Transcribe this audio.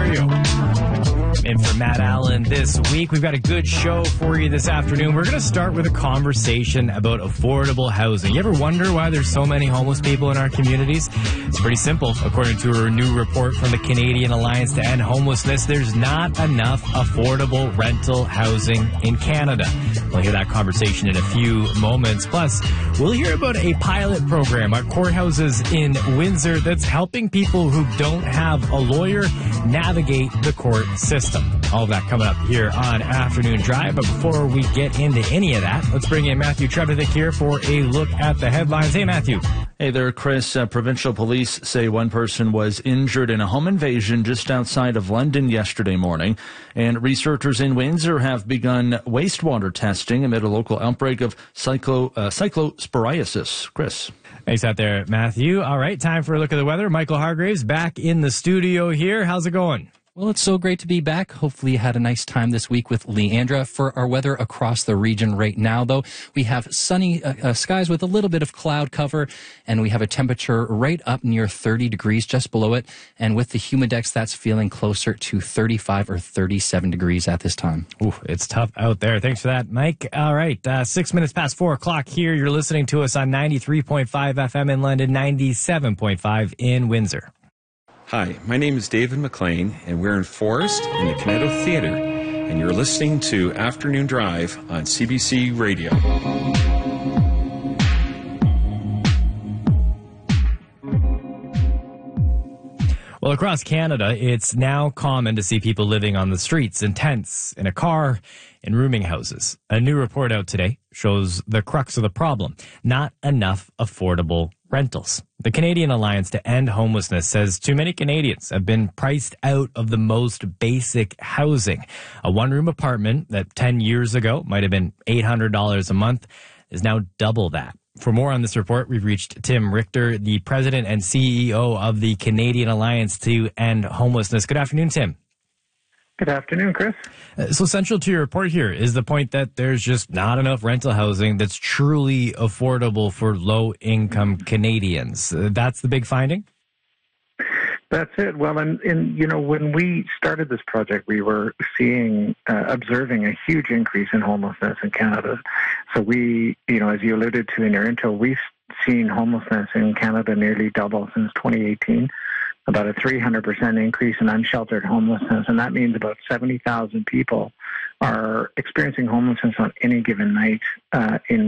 Ontario. And for Matt Allen this week, we've got a good show for you this afternoon. We're going to start with a conversation about affordable housing. You ever wonder why there's so many homeless people in our communities? It's pretty simple. According to a new report from the Canadian Alliance to End Homelessness, there's not enough affordable rental housing in Canada. We'll hear that conversation in a few moments. Plus, we'll hear about a pilot program at courthouses in Windsor that's helping people who don't have a lawyer navigate the court system. All of that coming up here on Afternoon Drive. But before we get into any of that, let's bring in Matthew Trevithick here for a look at the headlines. Hey, Matthew. Hey there, Chris. Provincial police say one person was injured in a home invasion just outside of London yesterday morning. And researchers in Windsor have begun wastewater testing amid a local outbreak of cyclosporiasis. Chris. Thanks out there, Matthew. All right, time for a look at the weather. Michael Hargraves back in the studio here. How's it going? Well, it's so great to be back. Hopefully you had a nice time this week with Leandra. For our weather across the region right now, though, we have sunny skies with a little bit of cloud cover, and we have a temperature right up near 30 degrees, just below it. And with the humidex, that's feeling closer to 35 or 37 degrees at this time. Ooh, it's tough out there. Thanks for that, Mike. All right, 6 minutes past 4 o'clock here. You're listening to us on 93.5 FM in London, 97.5 in Windsor. Hi, my name is David McLean, and we're in Forest in the Canetto Theatre, and you're listening to Afternoon Drive on CBC Radio. Well, across Canada, it's now common to see people living on the streets, in tents, in a car, in rooming houses. A new report out today shows the crux of the problem: not enough affordable rentals. The Canadian Alliance to End Homelessness says too many Canadians have been priced out of the most basic housing. A one-room apartment that 10 years ago might have been $800 a month is now double that. For more on this report, we've reached Tim Richter, the president and CEO of the Canadian Alliance to End Homelessness. Good afternoon, Tim. Good afternoon, Chris. So central to your report here is the point that there's just not enough rental housing that's truly affordable for low-income Canadians. That's the big finding? That's it. Well, when we started this project, we were observing a huge increase in homelessness in Canada. So we, as you alluded to in your intro, we've seen homelessness in Canada nearly double since 2018. About a 300% increase in unsheltered homelessness, and that means about 70,000 people are experiencing homelessness on any given night in